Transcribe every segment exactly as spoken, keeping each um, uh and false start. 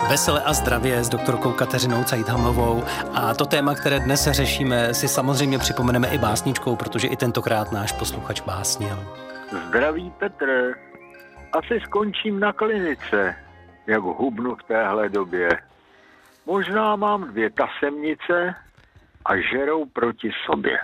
Vesele a zdravě s doktorkou Kateřinou Cajthamovou. A to téma, které dnes řešíme, si samozřejmě připomeneme i básničkou, protože i tentokrát náš posluchač básnil. Zdraví Petr, asi skončím na klinice, jak hubnu v téhle době. Možná mám dvě tasemnice a žerou proti sobě.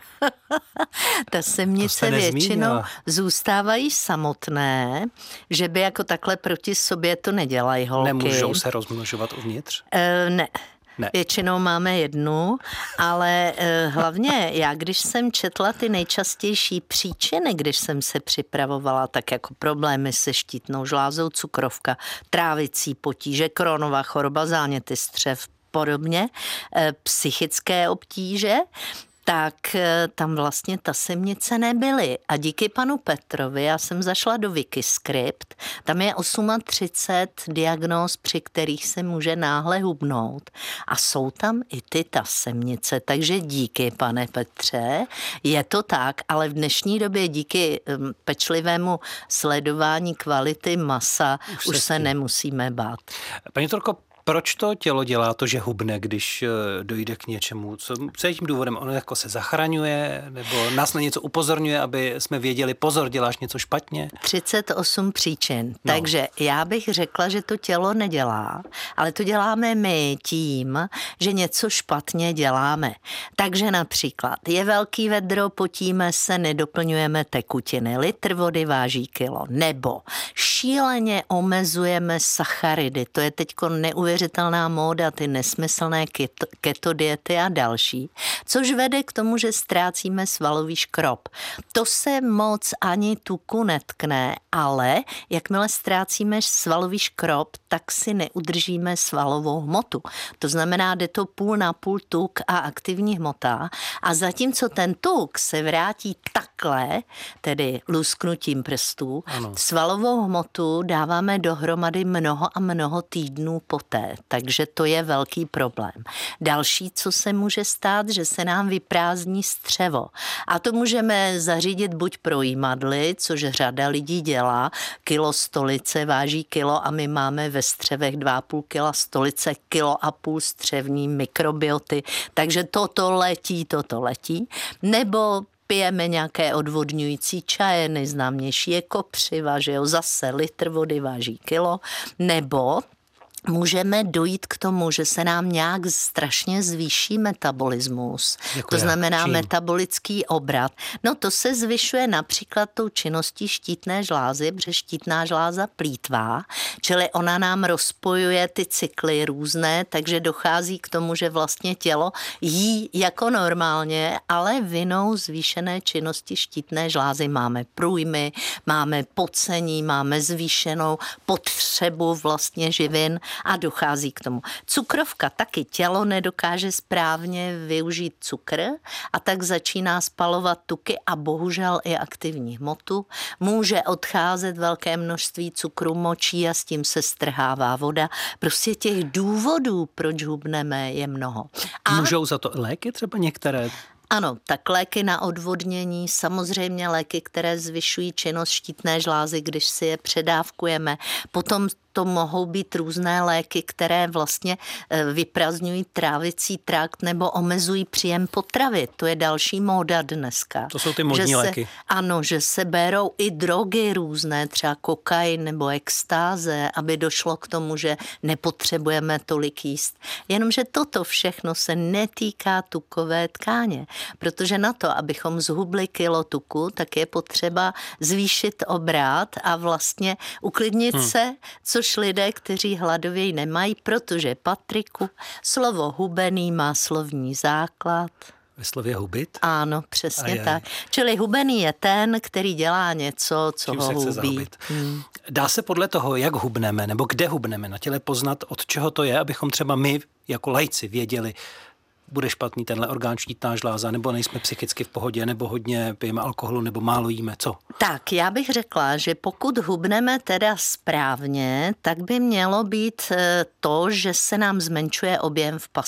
Tasemnice většinou zůstávají samotné, že by jako takhle proti sobě to nedělají holky. Nemůžou se rozmnožovat uvnitř? E, ne. Ne. Většinou máme jednu, ale e, hlavně já, když jsem četla ty nejčastější příčiny, když jsem se připravovala, tak jako problémy se štítnou žlázou, cukrovka, trávicí potíže, Crohnova choroba, záněty střev, podobně, e, psychické obtíže, tak tam vlastně tasemnice nebyly. A díky panu Petrovi, já jsem zašla do Wikiscript, tam je třicet osm diagnóz, při kterých se může náhle hubnout. A jsou tam i ty tasemnice, takže díky, pane Petře, je to tak, ale v dnešní době díky pečlivému sledování kvality masa už, už se nemusíme bát. Paní doktorko, proč to tělo dělá to, že hubne, když dojde k něčemu? Co, co je tím důvodem? Ono jako se zachraňuje, nebo nás na něco upozorňuje, aby jsme věděli, pozor, děláš něco špatně? třicet osm příčin. No. Takže já bych řekla, že to tělo nedělá, ale to děláme my tím, že něco špatně děláme. Takže například je velký vedro, potíme se, nedoplňujeme tekutiny, litr vody váží kilo, nebo šíleně omezujeme sacharidy, to je teďko neuvěřitelné neuvěřitelná móda, ty nesmyslné keto, keto diety a další, což vede k tomu, že ztrácíme svalový škrob. To se moc ani tuku netkne, ale jakmile ztrácíme svalový škrob, tak si neudržíme svalovou hmotu. To znamená, jde to půl na půl tuk a aktivní hmota a zatímco ten tuk se vrátí takhle, tedy lusknutím prstů, ano. Svalovou hmotu dáváme dohromady mnoho a mnoho týdnů poté. Takže to je velký problém. Další, co se může stát, že se nám vyprázdní střevo. A to můžeme zařídit buď projímadly, což řada lidí dělá. Kilo stolice váží kilo a my máme ve střevech dva a půl kila stolice, kilo a půl střevní mikrobioty. Takže toto letí, toto letí. Nebo pijeme nějaké odvodňující čaje, nejznámější je kopřiva, že jo, zase litr vody váží kilo. Nebo můžeme dojít k tomu, že se nám nějak strašně zvýší metabolismus. Jako to znamená čím? Metabolický obrat. No to se zvyšuje například tou činností štítné žlázy, protože štítná žláza plýtvá, čili ona nám rozpojuje ty cykly různé, takže dochází k tomu, že vlastně tělo jí jako normálně, ale vinou zvýšené činnosti štítné žlázy máme průjmy, máme pocení, máme zvýšenou potřebu vlastně živin, a dochází k tomu. Cukrovka taky tělo nedokáže správně využít cukr a tak začíná spalovat tuky a bohužel i aktivní hmotu. Může odcházet velké množství cukru močí a s tím se strhává voda. Prostě těch důvodů, proč hubneme, je mnoho. A můžou za to léky třeba některé? Ano, tak léky na odvodnění, samozřejmě léky, které zvyšují činnost štítné žlázy, když si je předávkujeme. Potom to mohou být různé léky, které vlastně vyprazňují trávicí trakt nebo omezují příjem potravy. To je další móda dneska. To jsou ty modní léky. Ano, že se berou i drogy různé, třeba kokain nebo extáze, aby došlo k tomu, že nepotřebujeme tolik jíst. Jenomže toto všechno se netýká tukové tkáně, protože na to, abychom zhubli kilo tuku, tak je potřeba zvýšit obrat a vlastně uklidnit hmm. se, co což lidé, kteří hladověji nemají, protože Patriku, slovo hubený má slovní základ. Ve slově hubit? Ano, přesně Ajaj. tak. Čili hubený je ten, který dělá něco, co Čím ho se chce hubí. zahubit. Hmm. Dá se podle toho, jak hubneme, nebo kde hubneme, na těle poznat, od čeho to je, abychom třeba my jako laici věděli, bude špatný tenhle orgán, štítná žláza, nebo nejsme psychicky v pohodě, nebo hodně pijeme alkoholu, nebo málo jíme, co? Tak, já bych řekla, že pokud hubneme teda správně, tak by mělo být to, že se nám zmenšuje objem v pase.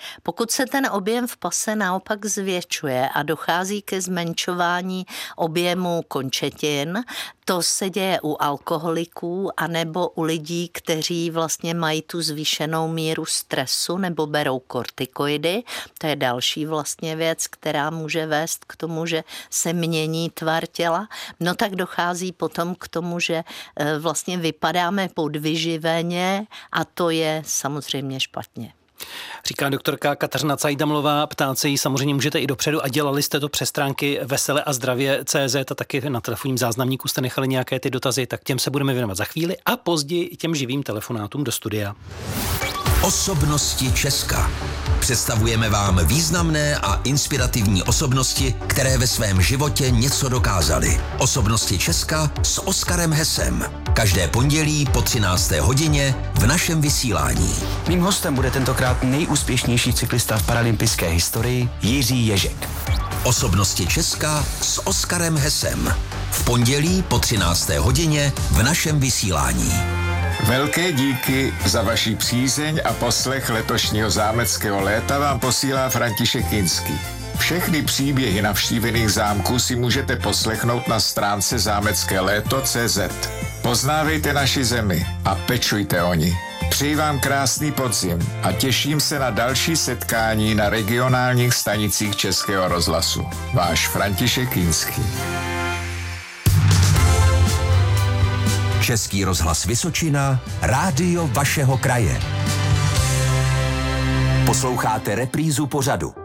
Pokud se ten objem v pase naopak zvětšuje a dochází ke zmenšování objemu končetin, to se děje u alkoholiků anebo u lidí, kteří vlastně mají tu zvýšenou míru stresu nebo berou kortikoidy. To je další vlastně věc, která může vést k tomu, že se mění tvar těla. No tak dochází potom k tomu, že vlastně vypadáme podvyživeně a to je samozřejmě špatně. Říká doktorka Kateřina Cajdamlová, ptát se jí samozřejmě můžete i dopředu a dělali jste to přes stránky vesele a zdravě tečka cé zet a taky na telefonním záznamníku jste nechali nějaké ty dotazy, tak těm se budeme věnovat za chvíli a později i těm živým telefonátům do studia. Osobnosti Česka. Představujeme vám významné a inspirativní osobnosti, které ve svém životě něco dokázaly. Osobnosti Česka s Oskarem Hesem. Každé pondělí po třinácté hodině v našem vysílání. Mým hostem bude tentokrát nejúspěšnější cyklista v paralympijské historii Jiří Ježek. Osobnosti Česka s Oskarem Hesem. V pondělí po třinácté hodině v našem vysílání. Velké díky za vaši přízeň a poslech letošního zámeckého léta vám posílá František Kinský. Všechny příběhy navštívených zámků si můžete poslechnout na stránce zámecké léto tečka cé zet. Poznávejte naši zemi a pečujte o ní. Přeji vám krásný podzim a těším se na další setkání na regionálních stanicích Českého rozhlasu. Váš František Kinský. Český rozhlas Vysočina, rádio vašeho kraje. Posloucháte reprízu pořadu.